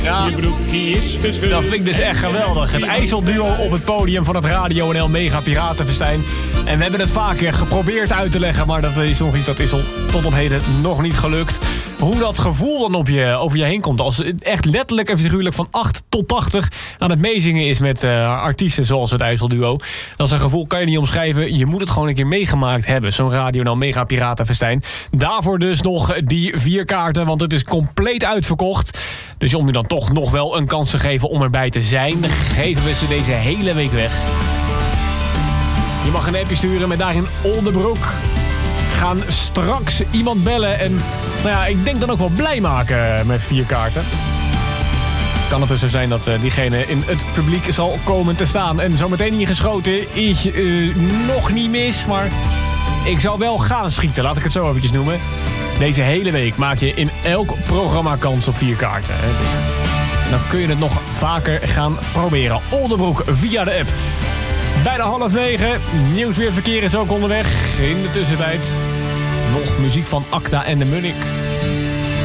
Ja, je broekie is gescheurd. dat vind ik dus echt geweldig. Het IJsselduo op het podium van het Radio NL Mega Piratenfestijn. En we hebben het vaker geprobeerd uit te leggen, maar dat is nog iets dat is tot op heden nog niet gelukt. Hoe dat gevoel dan over je heen komt. Als het echt letterlijk en figuurlijk van 8 tot 80 aan het meezingen is met artiesten zoals het IJsselduo. Dat is een gevoel, kan je niet omschrijven. Je moet het gewoon een keer meegemaakt hebben. Zo'n Radio NL Mega Piratenfestijn. Daarvoor dus nog die 4 kaarten, want het is compleet uitverkocht. Dus om je dan toch nog wel een kans te geven om erbij te zijn, geven we ze deze hele week weg. Je mag een appje sturen met daarin onderbroek. Gaan straks iemand bellen en ik denk dan ook wel blij maken met 4 kaarten. Kan het dus zo zijn dat diegene in het publiek zal komen te staan. En zometeen ingeschoten is nog niet mis, maar ik zou wel gaan schieten, laat ik het zo eventjes noemen. Deze hele week maak je in elk programma kans op 4 kaarten. Dus dan kun je het nog vaker gaan proberen. Oldenbroek via de app. Bijna 8:30. Nieuws weer verkeer is ook onderweg. In de tussentijd nog muziek van Acta en de Munnik.